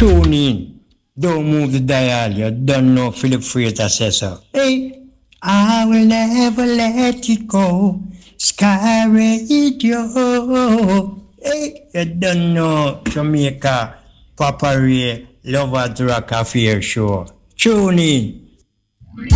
Tune in. Don't move the dial. You don't know Philip Fraser says so. Hey, I will never let it go. Sky Radio. Hey, you don't know Jamaica Papa Ray Lovers Rock Affair Show. Tune in.